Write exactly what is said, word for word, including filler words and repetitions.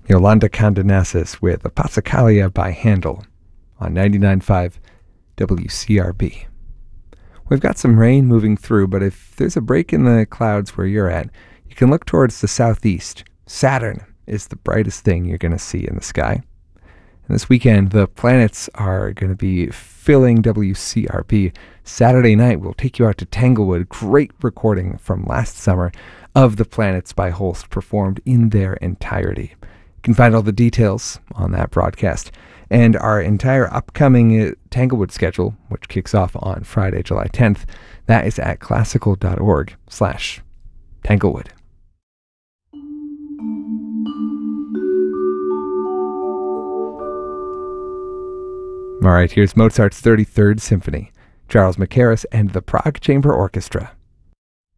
Yolanda Condonasis with a Passacaglia by Handel on ninety-nine point five W C R B. We've got some rain moving through, but if there's a break in the clouds where you're at, you can look towards the southeast. Saturn is the brightest thing you're going to see in the sky. And this weekend, the planets are going to be filling W C R B. Saturday night, we'll take you out to Tanglewood. Great recording from last summer of the planets by Holst performed in their entirety. You can find all the details on that broadcast and our entire upcoming uh, Tanglewood schedule, which kicks off on Friday, July tenth. That is at classical.org slash Tanglewood. All right, here's Mozart's thirty-third Symphony, Charles Mackerras and the Prague Chamber Orchestra.